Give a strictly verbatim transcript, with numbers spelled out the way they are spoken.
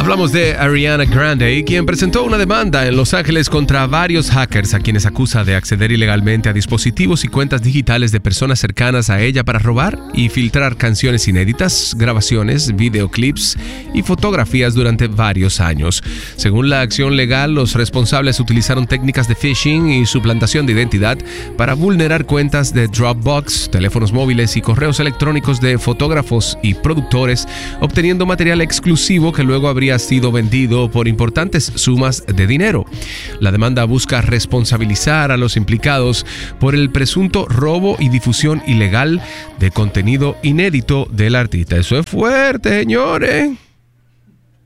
Hablamos de Ariana Grande, quien presentó una demanda en Los Ángeles contra varios hackers a quienes acusa de acceder ilegalmente a dispositivos y cuentas digitales de personas cercanas a ella para robar y filtrar canciones inéditas, grabaciones, videoclips y fotografías durante varios años. Según la acción legal, los responsables utilizaron técnicas de phishing y suplantación de identidad para vulnerar cuentas de Dropbox, teléfonos móviles y correos electrónicos de fotógrafos y productores, obteniendo material exclusivo que luego habría sido vendido por importantes sumas de dinero. La demanda busca responsabilizar a los implicados por el presunto robo y difusión ilegal de contenido inédito del artista. Eso es fuerte, señores.